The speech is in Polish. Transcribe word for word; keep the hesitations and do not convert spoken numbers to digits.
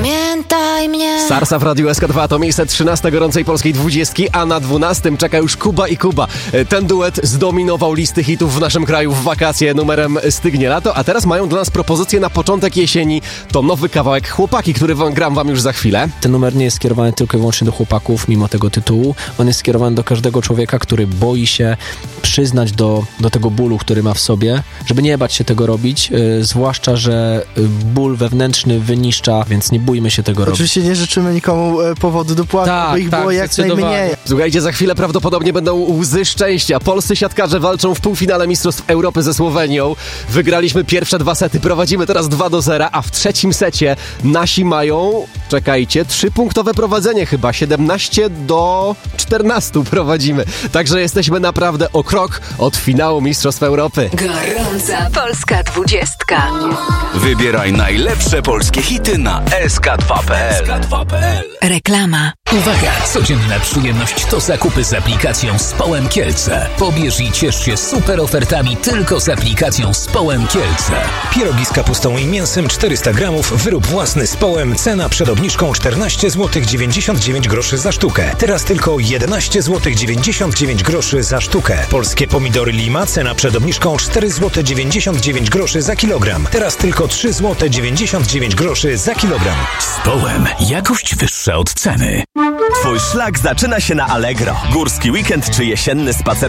Pamiętaj mnie. Sarsa w Radiu S K dwa to miejsce trzynaste gorącej polskiej dwudziestki, a na dwunastym czeka już Kuba i Kuba. Ten duet zdominował listy hitów w naszym kraju w wakacje numerem Stygnie lato, a teraz mają dla nas propozycję na początek jesieni. To nowy kawałek Chłopaki, który wam, gram wam już za chwilę. Ten numer nie jest skierowany tylko i wyłącznie do chłopaków, mimo tego tytułu. On jest skierowany do każdego człowieka, który boi się przyznać do, do tego bólu, który ma w sobie, żeby nie bać się tego robić, yy, zwłaszcza, że ból wewnętrzny wyniszcza, więc nie bójmy się tego robić. Oczywiście nie życzymy nikomu e, powodu do płaczu, tak, bo ich tak, było jak najmniej. Słuchajcie, za chwilę prawdopodobnie będą łzy szczęścia. Polscy siatkarze walczą w półfinale Mistrzostw Europy ze Słowenią. Wygraliśmy pierwsze dwa sety, prowadzimy teraz dwa do zera, a w trzecim secie nasi mają, czekajcie, trzypunktowe prowadzenie chyba, siedemnaście do czternastu prowadzimy. Także jesteśmy naprawdę o krok od finału Mistrzostw Europy. Gorąca polska dwudziestka. Wybieraj najlepsze polskie hity na S K dwa kropka P L. S K dwa kropka P L. Reklama. Uwaga! Codzienna przyjemność to zakupy z aplikacją Społem Kielce. Pobierz i ciesz się super ofertami tylko z aplikacją Społem Kielce. Pierogi z kapustą i mięsem czterysta gramów, wyrób własny z Społem, cena przed obniżką czternaście złotych dziewięćdziesiąt dziewięć groszy za sztukę. Teraz tylko jedenaście złotych dziewięćdziesiąt dziewięć groszy za sztukę. Polskie pomidory Lima, cena przed obniżką cztery złote dziewięćdziesiąt dziewięć groszy za kilogram. Teraz tylko trzy złote dziewięćdziesiąt dziewięć groszy za kilogram. Społem. Jakość wyższa od ceny. Twój szlak zaczyna się na Allegro. Górski weekend czy jesienny spacer